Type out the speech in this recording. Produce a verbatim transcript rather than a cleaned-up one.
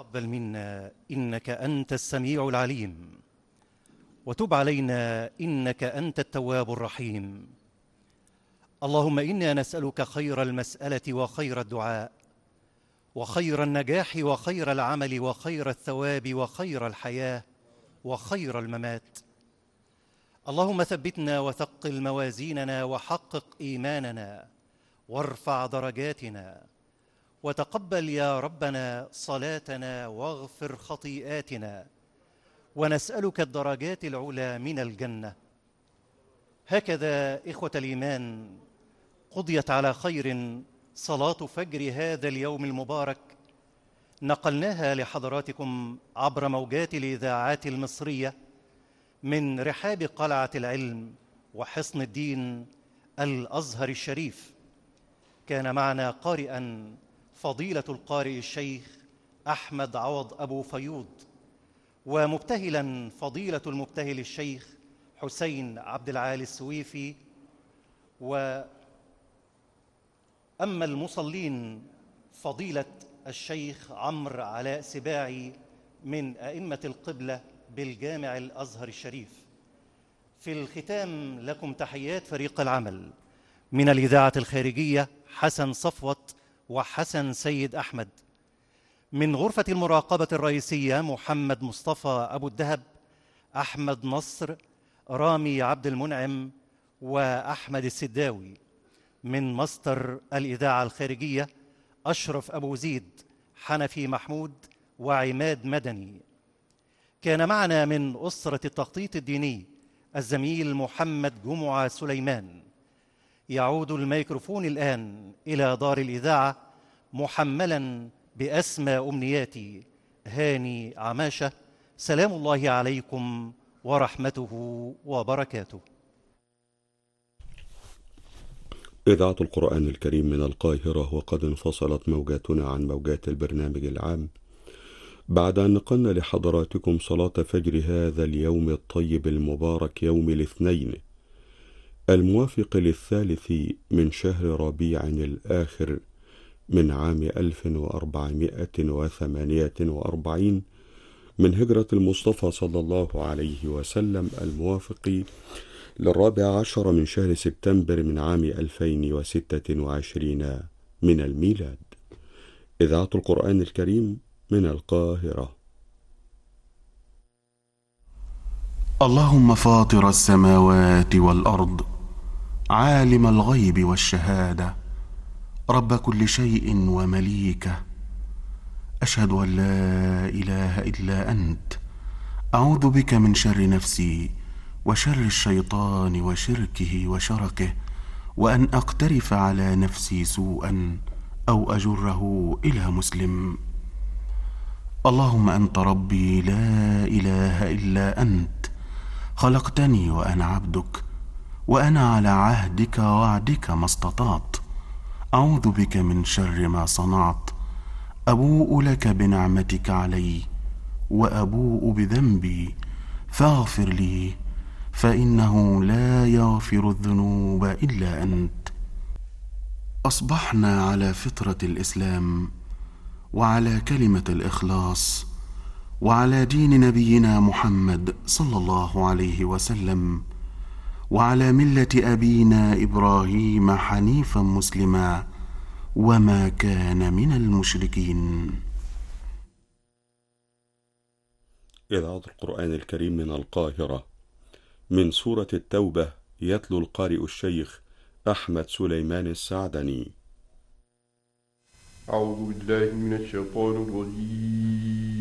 تقبل منا إنك أنت السميع العليم، وتب علينا إنك أنت التواب الرحيم. اللهم إنا نسألك خير المسألة وخير الدعاء وخير النجاح وخير العمل وخير الثواب وخير الحياة وخير الممات. اللهم ثبتنا وثقل موازيننا وحقق إيماننا وارفع درجاتنا، وتقبل يا ربنا صلاتنا واغفر خطيئاتنا، ونسألك الدرجات العلى من الجنة. هكذا إخوة الإيمان قضيت على خير صلاة فجر هذا اليوم المبارك، نقلناها لحضراتكم عبر موجات الإذاعات المصرية من رحاب قلعة العلم وحصن الدين الأزهر الشريف. كان معنا قارئا فضيلة القارئ الشيخ أحمد عوض أبو فيوض، ومبتهلا فضيلة المبتهل الشيخ حسين عبد العالي السويفي. وأما المصلين فضيلة الشيخ عمرو علاء سباعي من أئمة القبلة بالجامع الأزهر الشريف. في الختام لكم تحيات فريق العمل من الإذاعة الخارجية حسن صفوت وحسن سيد أحمد، من غرفة المراقبة الرئيسية محمد مصطفى أبو الدهب، أحمد نصر، رامي عبد المنعم، وأحمد السداوي، من مصدر الإذاعة الخارجية أشرف أبو زيد، حنفي محمود، وعماد مدني. كان معنا من أسرة التخطيط الديني الزميل محمد جمعة سليمان. يعود الميكروفون الآن إلى دار الإذاعة محملا بأسمى أمنياتي هاني عماشة. سلام الله عليكم ورحمته وبركاته. إذاعة القرآن الكريم من القاهرة، وقد انفصلت موجاتنا عن موجات البرنامج العام بعد أن نقلنا لحضراتكم صلاة فجر هذا اليوم الطيب المبارك، يوم الاثنين الموافق للثالث من شهر ربيع الآخر من عام ألف وأربعمائة وثمانية وأربعين من هجرة المصطفى صلى الله عليه وسلم، الموافق للرابع عشر من شهر سبتمبر من عام ألفين وستة وعشرين من الميلاد. إذاعة القرآن الكريم من القاهرة. اللهم فاطر السماوات والأرض، عالم الغيب والشهادة، رب كل شيء ومليكه، أشهد أن لا إله إلا أنت، أعوذ بك من شر نفسي وشر الشيطان وشركه وشركه، وأن أقترف على نفسي سوءا أو أجره إلى مسلم. اللهم أنت ربي لا إله إلا أنت، خلقتني وأنا عبدك، وأنا على عهدك ووعدك ما استطعت. أعوذ بك من شر ما صنعت، أبوء لك بنعمتك علي وأبوء بذنبي، فاغفر لي فإنه لا يغفر الذنوب إلا أنت. أصبحنا على فطرة الإسلام، وعلى كلمة الإخلاص، وعلى دين نبينا محمد صلى الله عليه وسلم، وعلى ملة أبينا إبراهيم حنيفا مسلما، وما كان من المشركين. إذاعة القرآن الكريم من القاهرة. من سورة التوبة يتلو القارئ الشيخ أحمد سليمان السعدني. أعوذ بالله من الشيطان الرجيم.